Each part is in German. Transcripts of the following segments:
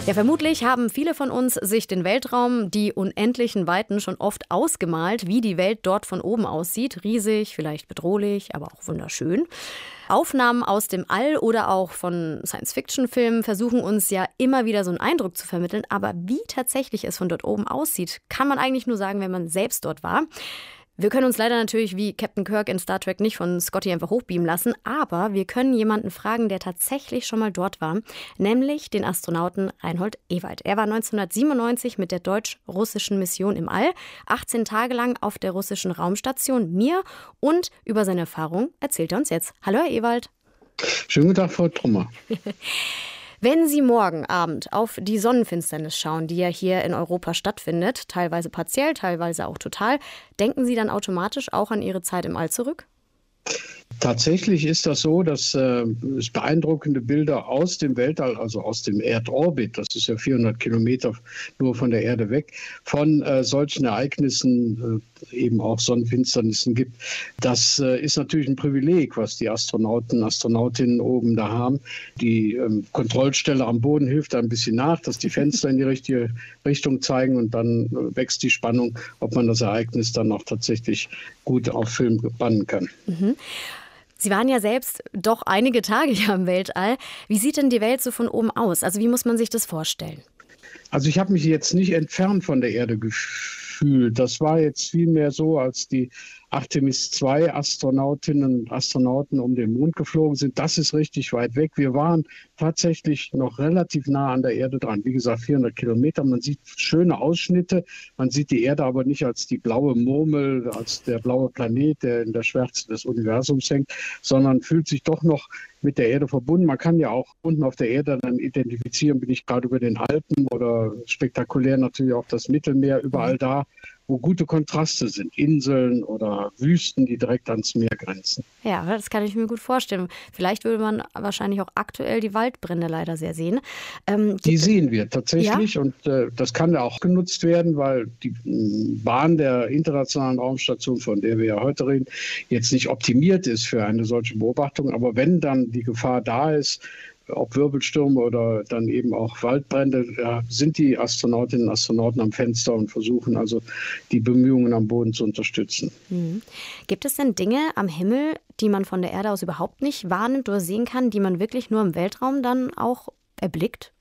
Ja, vermutlich haben viele von uns sich den Weltraum, die unendlichen Weiten schon oft ausgemalt, wie die Welt dort von oben aussieht. Riesig, vielleicht bedrohlich, aber auch wunderschön. Aufnahmen aus dem All oder auch von Science-Fiction-Filmen versuchen uns ja immer wieder so einen Eindruck zu vermitteln. Aber wie tatsächlich es von dort oben aussieht, kann man eigentlich nur sagen, wenn man selbst dort war. Wir können uns leider natürlich wie Captain Kirk in Star Trek nicht von Scotty einfach hochbeamen lassen, aber wir können jemanden fragen, der tatsächlich schon mal dort war, nämlich den Astronauten Reinhold Ewald. Er war 1997 mit der deutsch-russischen Mission im All 18 Tage lang auf der russischen Raumstation Mir und über seine Erfahrung erzählt er uns jetzt. Hallo Herr Ewald. Schönen guten Tag, Frau Trummer. Wenn Sie morgen Abend auf die Sonnenfinsternis schauen, die ja hier in Europa stattfindet, teilweise partiell, teilweise auch total, denken Sie dann automatisch auch an Ihre Zeit im All zurück? Tatsächlich ist das so, dass es beeindruckende Bilder aus dem Weltall, also aus dem Erdorbit, das ist ja 400 Kilometer nur von der Erde weg, von solchen Ereignissen, eben auch Sonnenfinsternissen gibt. Das ist natürlich ein Privileg, was die Astronauten, Astronautinnen oben da haben. Die Kontrollstelle am Boden hilft da ein bisschen nach, dass die Fenster in die richtige Richtung zeigen und dann wächst die Spannung, ob man das Ereignis dann auch tatsächlich gut auf Film bannen kann. Mhm. Sie waren ja selbst doch einige Tage hier im Weltall. Wie sieht denn die Welt so von oben aus? Also wie muss man sich das vorstellen? Also ich habe mich jetzt nicht entfernt von der Erde gefühlt. Das war jetzt vielmehr so, als die Artemis II Astronautinnen und Astronauten um den Mond geflogen sind. Das ist richtig weit weg. Wir waren tatsächlich noch relativ nah an der Erde dran. Wie gesagt, 400 Kilometer. Man sieht schöne Ausschnitte. Man sieht die Erde aber nicht als die blaue Murmel, als der blaue Planet, der in der Schwärze des Universums hängt, sondern fühlt sich doch noch mit der Erde verbunden. Man kann ja auch unten auf der Erde dann identifizieren, bin ich gerade über den Alpen oder spektakulär natürlich auch das Mittelmeer, überall da, wo gute Kontraste sind, Inseln oder Wüsten, die direkt ans Meer grenzen. Ja, das kann ich mir gut vorstellen. Vielleicht würde man wahrscheinlich auch aktuell die Waldbrände leider sehr sehen. Die sehen wir tatsächlich, ja? Und das kann ja auch genutzt werden, weil die Bahn der internationalen Raumstation, von der wir ja heute reden, jetzt nicht optimiert ist für eine solche Beobachtung. Aber wenn dann die Gefahr da ist, ob Wirbelstürme oder dann eben auch Waldbrände, da sind die Astronautinnen und Astronauten am Fenster und versuchen also die Bemühungen am Boden zu unterstützen. Mhm. Gibt es denn Dinge am Himmel, die man von der Erde aus überhaupt nicht wahrnimmt oder sehen kann, die man wirklich nur im Weltraum dann auch erblickt?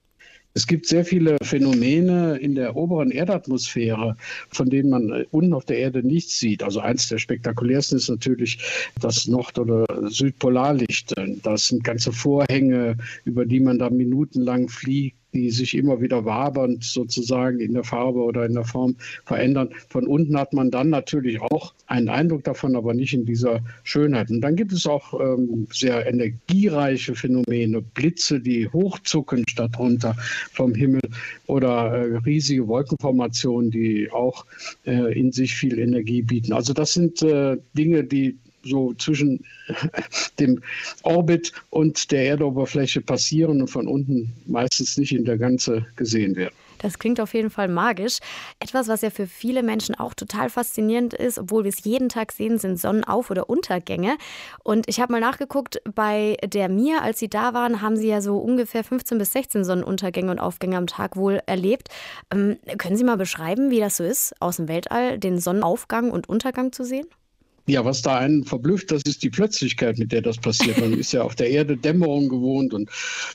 Es gibt sehr viele Phänomene in der oberen Erdatmosphäre, von denen man unten auf der Erde nichts sieht. Also eins der spektakulärsten ist natürlich das Nord- oder Südpolarlicht. Das sind ganze Vorhänge, über die man da minutenlang fliegt, die sich immer wieder wabernd sozusagen in der Farbe oder in der Form verändern. Von unten hat man dann natürlich auch einen Eindruck davon, aber nicht in dieser Schönheit. Und dann gibt es auch sehr energiereiche Phänomene, Blitze, die hochzucken statt runter vom Himmel oder riesige Wolkenformationen, die auch in sich viel Energie bieten. Also das sind Dinge, die so zwischen dem Orbit und der Erdoberfläche passieren und von unten meistens nicht in der Gänze gesehen werden. Das klingt auf jeden Fall magisch. Etwas, was ja für viele Menschen auch total faszinierend ist, obwohl wir es jeden Tag sehen, sind Sonnenauf- oder Untergänge. Und ich habe mal nachgeguckt, bei der Mir, als Sie da waren, haben Sie ja so ungefähr 15 bis 16 Sonnenuntergänge und Aufgänge am Tag wohl erlebt. Können Sie mal beschreiben, wie das so ist, aus dem Weltall den Sonnenaufgang und Untergang zu sehen? Ja, was da einen verblüfft, das ist die Plötzlichkeit, mit der das passiert. Man ist ja auf der Erde Dämmerung gewohnt und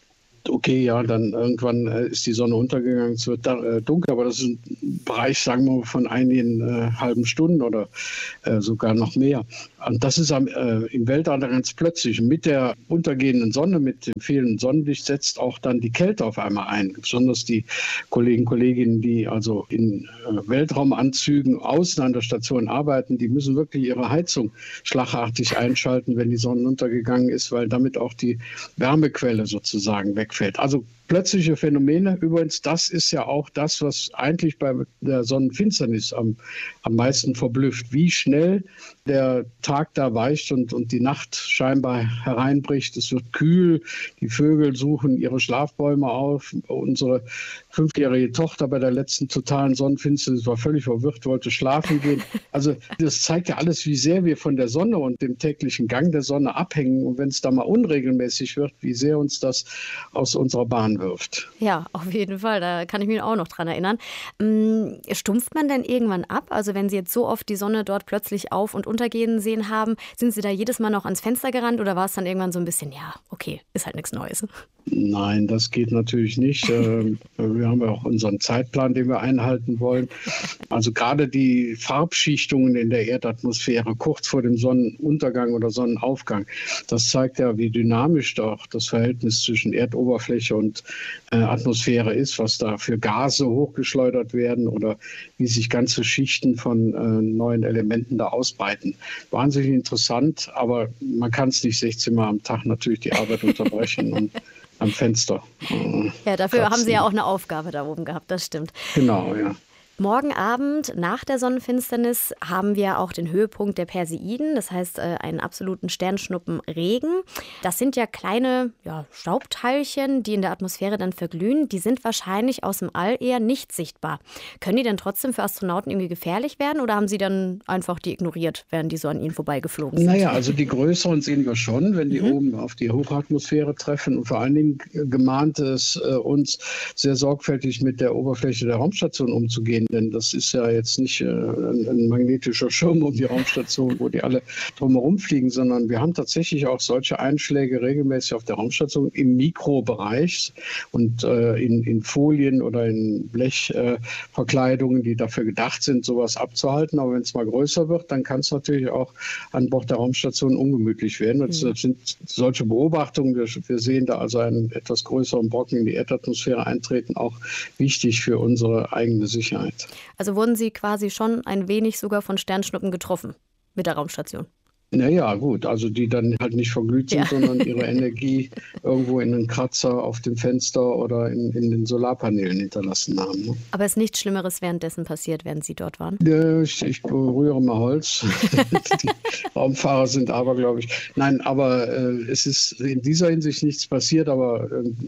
okay, ja, dann irgendwann ist die Sonne untergegangen, es wird dunkel, aber das ist ein Bereich, sagen wir mal, von einigen halben Stunden oder sogar noch mehr. Und das ist im Weltall ganz plötzlich. Und mit der untergehenden Sonne, mit dem fehlenden Sonnenlicht setzt auch dann die Kälte auf einmal ein. Besonders die Kollegen, Kolleginnen, die also in Weltraumanzügen außen an der Station arbeiten, die müssen wirklich ihre Heizung schlagartig einschalten, wenn die Sonne untergegangen ist, weil damit auch die Wärmequelle sozusagen wegfällt. Also plötzliche Phänomene. Übrigens, das ist ja auch das, was eigentlich bei der Sonnenfinsternis am meisten verblüfft. Wie schnell der Tag da weicht und die Nacht scheinbar hereinbricht. Es wird kühl, die Vögel suchen ihre Schlafbäume auf. Unsere 5-jährige Tochter bei der letzten totalen Sonnenfinsternis war völlig verwirrt, wollte schlafen gehen. Also das zeigt ja alles, wie sehr wir von der Sonne und dem täglichen Gang der Sonne abhängen. Und wenn es da mal unregelmäßig wird, wie sehr uns das aus unserer Bahn wirft. Ja, auf jeden Fall. Da kann ich mich auch noch dran erinnern. Stumpft man denn irgendwann ab? Also wenn Sie jetzt so oft die Sonne dort plötzlich auf- und untergehen sehen haben, sind Sie da jedes Mal noch ans Fenster gerannt oder war es dann irgendwann so ein bisschen, ja, okay, ist halt nichts Neues? Nein, das geht natürlich nicht. Wir haben ja auch unseren Zeitplan, den wir einhalten wollen. Also gerade die Farbschichtungen in der Erdatmosphäre kurz vor dem Sonnenuntergang oder Sonnenaufgang, das zeigt ja, wie dynamisch doch das Verhältnis zwischen Erdoberfläche und Atmosphäre ist, was da für Gase hochgeschleudert werden oder wie sich ganze Schichten von neuen Elementen da ausbreiten. Wahnsinnig interessant, aber man kann es nicht 16 Mal am Tag natürlich die Arbeit unterbrechen und am Fenster. Ja, dafür kratzen. haben Sie ja auch eine Aufgabe da oben gehabt, das stimmt. Genau, ja. Morgen Abend nach der Sonnenfinsternis haben wir auch den Höhepunkt der Perseiden, das heißt einen absoluten Sternschnuppenregen. Das sind ja kleine Staubteilchen, die in der Atmosphäre dann verglühen. Die sind wahrscheinlich aus dem All eher nicht sichtbar. Können die denn trotzdem für Astronauten irgendwie gefährlich werden oder haben Sie dann einfach die ignoriert, während die so an ihnen vorbeigeflogen sind? Naja, also die größeren sehen wir schon, wenn die oben auf die Hochatmosphäre treffen. Und vor allen Dingen gemahnt es uns, sehr sorgfältig mit der Oberfläche der Raumstation umzugehen. Denn das ist ja jetzt nicht ein magnetischer Schirm um die Raumstation, wo die alle drumherum fliegen, sondern wir haben tatsächlich auch solche Einschläge regelmäßig auf der Raumstation im Mikrobereich und in Folien oder in Blechverkleidungen, die dafür gedacht sind, sowas abzuhalten. Aber wenn es mal größer wird, dann kann es natürlich auch an Bord der Raumstation ungemütlich werden. Und deshalb sind solche Beobachtungen, wir sehen da also einen etwas größeren Brocken in die Erdatmosphäre eintreten, auch wichtig für unsere eigene Sicherheit. Also wurden Sie quasi schon ein wenig sogar von Sternschnuppen getroffen mit der Raumstation? Naja, gut, also die dann halt nicht verglüht sind, sondern ihre Energie irgendwo in einen Kratzer auf dem Fenster oder in den Solarpanelen hinterlassen haben. Ne? Aber ist nichts Schlimmeres währenddessen passiert, während Sie dort waren? Ich berühre mal Holz. Die Raumfahrer sind abergläubig. Nein, aber es ist in dieser Hinsicht nichts passiert, aber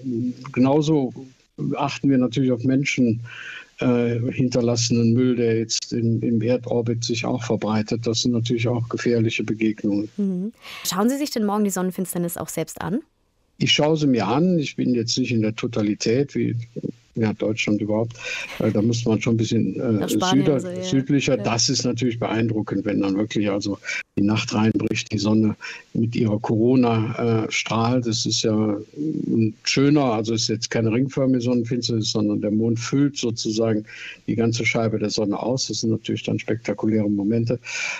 genauso achten wir natürlich auf Menschen, hinterlassenen Müll, der jetzt im Erdorbit sich auch verbreitet. Das sind natürlich auch gefährliche Begegnungen. Schauen Sie sich denn morgen die Sonnenfinsternis auch selbst an? Ich schaue sie mir an. Ich bin jetzt nicht in der Totalität, wie Deutschland überhaupt. Da müsste man schon ein bisschen südlicher. Ja. Das ist natürlich beeindruckend, wenn dann wirklich also die Nacht reinbricht, die Sonne mit ihrer Corona strahlt. Das ist ja schöner, also es ist jetzt keine ringförmige Sonnenfinsternis, sondern der Mond füllt sozusagen die ganze Scheibe der Sonne aus. Das sind natürlich dann spektakuläre Momente.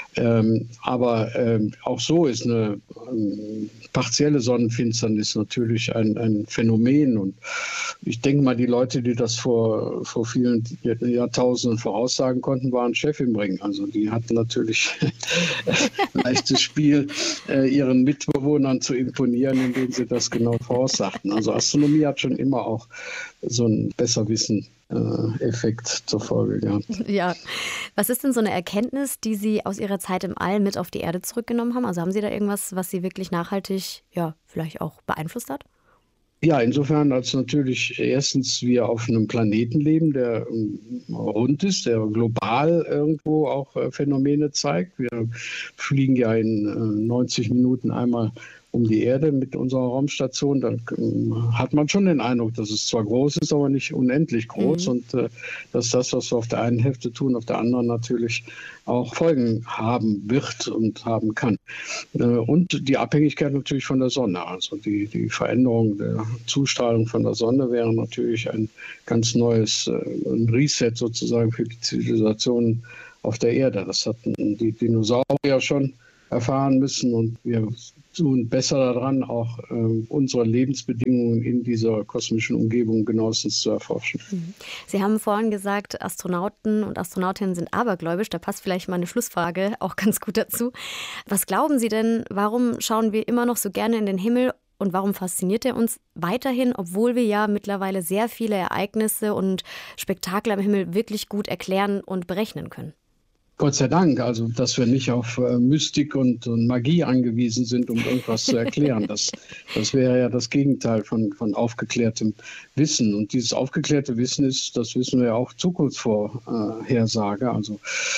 Aber auch so ist eine partielle Sonnenfinsternis natürlich ein Phänomen. Und ich denke mal, die Leute, die das vor vielen Jahrtausenden voraussagen konnten, waren Chef im Ring. Also die hatten natürlich leichtes Spiel, ihren Mitbewohnern zu imponieren, indem sie das genau voraussagten. Also Astronomie hat schon immer auch so einen Besserwissen-Effekt zur Folge gehabt. Ja. Was ist denn so eine Erkenntnis, die Sie aus Ihrer Zeit im All mit auf die Erde zurückgenommen haben? Also haben Sie da irgendwas, was Sie wirklich nachhaltig, vielleicht auch beeinflusst hat? Ja, insofern, als natürlich erstens wir auf einem Planeten leben, der rund ist, der global irgendwo auch Phänomene zeigt. Wir fliegen ja in 90 Minuten einmal um die Erde mit unserer Raumstation. Dann hat man schon den Eindruck, dass es zwar groß ist, aber nicht unendlich groß. Und dass das, was wir auf der einen Hälfte tun, auf der anderen natürlich auch Folgen haben wird und haben kann. Und die Abhängigkeit natürlich von der Sonne. Also die Veränderung der Zustrahlung von der Sonne wäre natürlich ein ganz neues ein Reset sozusagen für die Zivilisation auf der Erde. Das hatten die Dinosaurier schon erfahren müssen und wir tun besser daran, auch unsere Lebensbedingungen in dieser kosmischen Umgebung genauestens zu erforschen. Sie haben vorhin gesagt, Astronauten und Astronautinnen sind abergläubisch. Da passt vielleicht meine Schlussfrage auch ganz gut dazu. Was glauben Sie denn, warum schauen wir immer noch so gerne in den Himmel und warum fasziniert er uns weiterhin, obwohl wir ja mittlerweile sehr viele Ereignisse und Spektakel am Himmel wirklich gut erklären und berechnen können? Gott sei Dank, also dass wir nicht auf Mystik und Magie angewiesen sind, um irgendwas zu erklären. Das wäre ja das Gegenteil von aufgeklärtem Wissen. Und dieses aufgeklärte Wissen ist, das wissen wir ja auch, Zukunftsvorhersage. Also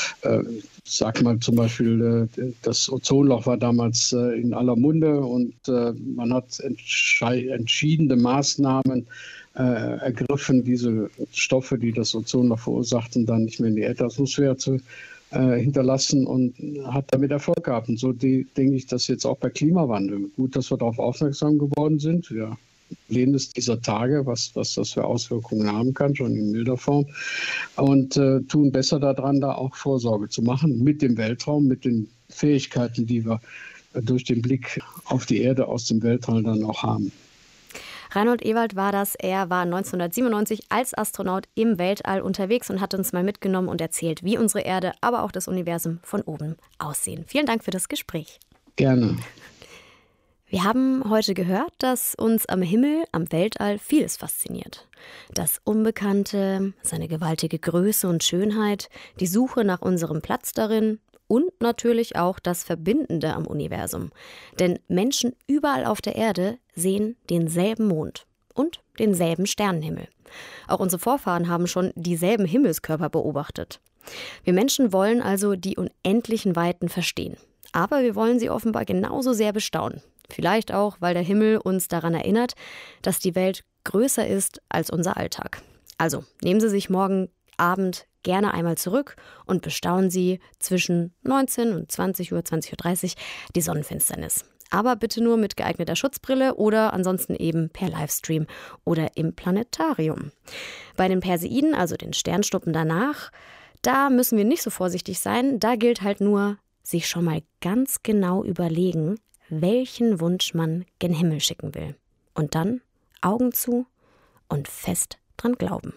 sag mal zum Beispiel, das Ozonloch war damals in aller Munde und man hat entschiedene Maßnahmen ergriffen, diese Stoffe, die das Ozonloch verursachten, dann nicht mehr in die Erdatmosphäre zu hinterlassen und hat damit Erfolg gehabt. Und so denke ich, dass jetzt auch bei Klimawandel. Gut, dass wir darauf aufmerksam geworden sind. Wir lehnen es dieser Tage, was das für Auswirkungen haben kann, schon in milder Form. Und tun besser daran, da auch Vorsorge zu machen mit dem Weltraum, mit den Fähigkeiten, die wir durch den Blick auf die Erde aus dem Weltraum dann auch haben. Reinhold Ewald war das. Er war 1997 als Astronaut im Weltall unterwegs und hat uns mal mitgenommen und erzählt, wie unsere Erde, aber auch das Universum von oben aussehen. Vielen Dank für das Gespräch. Gerne. Wir haben heute gehört, dass uns am Himmel, am Weltall vieles fasziniert. Das Unbekannte, seine gewaltige Größe und Schönheit, die Suche nach unserem Platz darin und natürlich auch das Verbindende am Universum. Denn Menschen überall auf der Erde sehen denselben Mond und denselben Sternenhimmel. Auch unsere Vorfahren haben schon dieselben Himmelskörper beobachtet. Wir Menschen wollen also die unendlichen Weiten verstehen. Aber wir wollen sie offenbar genauso sehr bestaunen. Vielleicht auch, weil der Himmel uns daran erinnert, dass die Welt größer ist als unser Alltag. Also nehmen Sie sich morgen Abend gerne einmal zurück und bestaunen Sie zwischen 19 und 20 Uhr, 20.30 Uhr die Sonnenfinsternis. Aber bitte nur mit geeigneter Schutzbrille oder ansonsten eben per Livestream oder im Planetarium. Bei den Perseiden, also den Sternschnuppen danach, da müssen wir nicht so vorsichtig sein. Da gilt halt nur, sich schon mal ganz genau überlegen, welchen Wunsch man gen Himmel schicken will. Und dann Augen zu und fest dran glauben.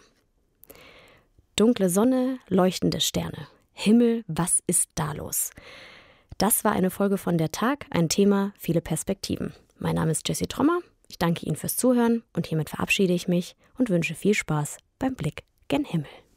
Dunkle Sonne, leuchtende Sterne. Himmel, was ist da los? Das war eine Folge von Der Tag, ein Thema, viele Perspektiven. Mein Name ist Jessie Trommer. Ich danke Ihnen fürs Zuhören und hiermit verabschiede ich mich und wünsche viel Spaß beim Blick gen Himmel.